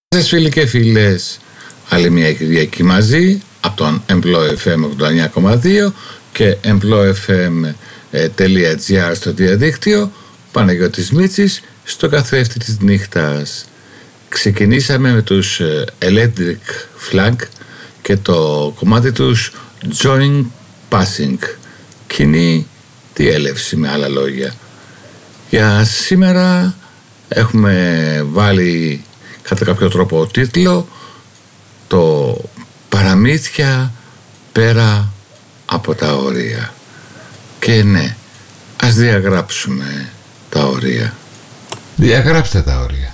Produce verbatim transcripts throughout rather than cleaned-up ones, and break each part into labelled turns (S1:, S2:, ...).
S1: Σας φίλοι και φίλες, άλλη μια Κυριακή μαζί από τον Emplo εφ εμ ογδόντα εννιά κόμμα δύο και emploefm.gr στο διαδίκτυο. Παναγιώτης Μίτσης στο καθρέφτη της νύχτας. Ξεκινήσαμε με τους Electric Flag και το κομμάτι τους Joint Passing, κοινή διέλευση με άλλα λόγια. Για σήμερα έχουμε βάλει κατά κάποιο τρόπο τίτλο το «Παραμύθια πέρα από τα όρια». Και ναι, ας διαγράψουμε τα όρια.
S2: Διαγράψτε τα όρια.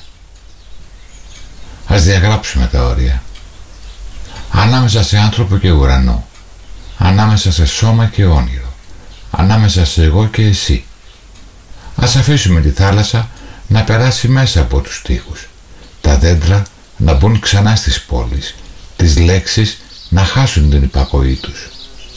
S2: Ας διαγράψουμε τα όρια. Ανάμεσα σε άνθρωπο και ουρανό, ανάμεσα σε σώμα και όνειρο, ανάμεσα σε εγώ και εσύ. Ας αφήσουμε τη θάλασσα να περάσει μέσα από τους τοίχους, τα δέντρα να μπουν ξανά στις πόλεις, τις λέξεις να χάσουν την υπακοή τους.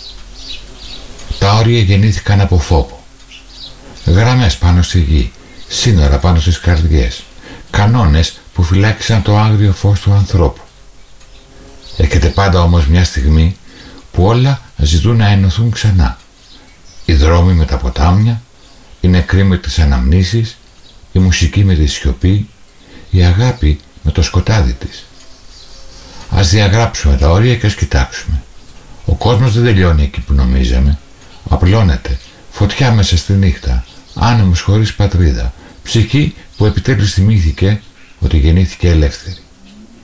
S2: Τα όρια γεννήθηκαν από φόβο. Γραμμές πάνω στη γη, σύνορα πάνω στις καρδιές, κανόνες που φυλάκισαν το άγριο φως του ανθρώπου. Έρχεται πάντα όμως μια στιγμή που όλα ζητούν να ενωθούν ξανά. Οι δρόμοι με τα ποτάμια, οι νεκροί με τις αναμνήσεις, η μουσική με τη σιωπή, η αγάπη με το σκοτάδι της. Ας διαγράψουμε τα όρια και ας κοιτάξουμε. Ο κόσμος δεν τελειώνει εκεί που νομίζαμε. Απλώνεται, φωτιά μέσα στη νύχτα, άνεμος χωρίς πατρίδα, ψυχή που επιτέλους θυμήθηκε ότι γεννήθηκε ελεύθερη.